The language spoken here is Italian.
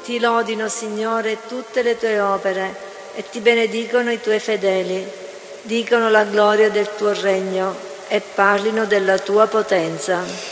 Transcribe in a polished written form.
Ti lodino, Signore, tutte le tue opere e ti benedicono i tuoi fedeli. Dicono la gloria del tuo regno e parlino della tua potenza.